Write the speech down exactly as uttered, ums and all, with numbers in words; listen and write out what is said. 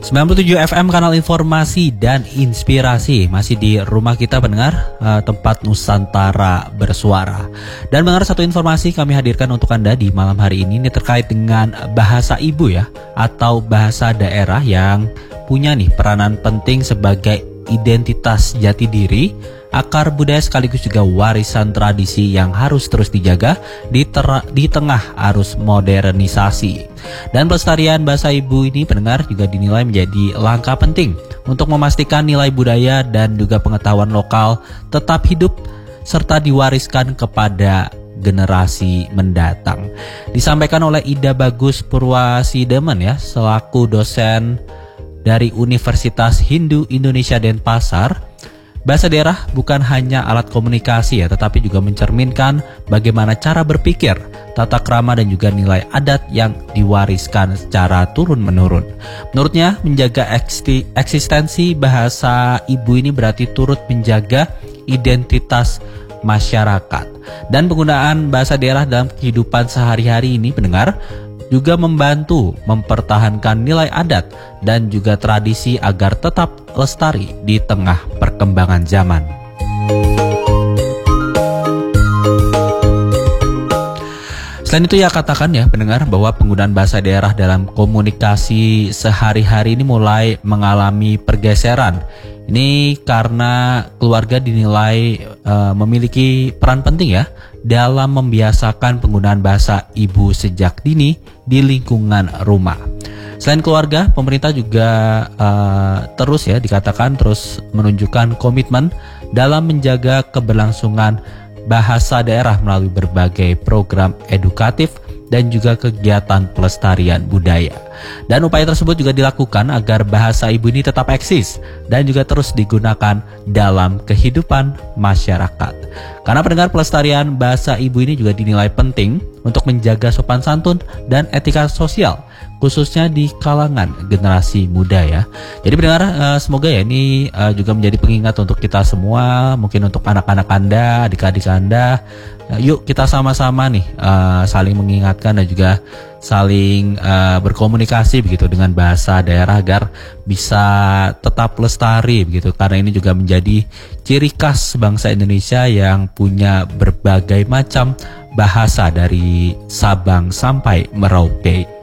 sembilan puluh tujuh F M, kanal informasi dan inspirasi. Masih di rumah kita pendengar, uh, tempat Nusantara bersuara. Dan mendengar satu informasi kami hadirkan untuk Anda di malam hari ini, ini terkait dengan bahasa ibu ya, atau bahasa daerah yang punya nih peranan penting sebagai identitas jati diri, akar budaya sekaligus juga warisan tradisi yang harus terus dijaga di, ter- di tengah arus modernisasi. Dan pelestarian bahasa ibu ini pendengar juga dinilai menjadi langkah penting untuk memastikan nilai budaya dan juga pengetahuan lokal tetap hidup serta diwariskan kepada generasi mendatang. Disampaikan oleh Ida Bagus Purwasidemen ya, selaku dosen dari Universitas Hindu Indonesia Denpasar. Bahasa daerah bukan hanya alat komunikasi ya, tetapi juga mencerminkan bagaimana cara berpikir, tata krama dan juga nilai adat yang diwariskan secara turun-menurun. Menurutnya, menjaga eksti- eksistensi bahasa ibu ini berarti turut menjaga identitas masyarakat. Dan penggunaan bahasa daerah dalam kehidupan sehari-hari ini pendengar juga membantu mempertahankan nilai adat dan juga tradisi agar tetap lestari di tengah perkembangan zaman. Selain itu ya katakan ya pendengar bahwa penggunaan bahasa daerah dalam komunikasi sehari-hari ini mulai mengalami pergeseran. Ini karena keluarga dinilai uh, memiliki peran penting ya dalam membiasakan penggunaan bahasa ibu sejak dini di lingkungan rumah. Selain keluarga, pemerintah juga uh, terus ya dikatakan terus menunjukkan komitmen dalam menjaga keberlangsungan bahasa daerah melalui berbagai program edukatif dan juga kegiatan pelestarian budaya. Dan upaya tersebut juga dilakukan agar bahasa ibu ini tetap eksis dan juga terus digunakan dalam kehidupan masyarakat. Karena pendengar, pelestarian bahasa ibu ini juga dinilai penting untuk menjaga sopan santun dan etika sosial, khususnya di kalangan generasi muda ya. Jadi pendengar, uh, semoga ya ini uh, juga menjadi pengingat untuk kita semua, mungkin untuk anak-anak Anda, adik-adik Anda. Uh, yuk kita sama-sama nih uh, saling mengingatkan dan juga saling uh, berkomunikasi begitu dengan bahasa daerah agar bisa tetap lestari begitu, karena ini juga menjadi ciri khas bangsa Indonesia yang punya berbagai macam bahasa dari Sabang sampai Merauke.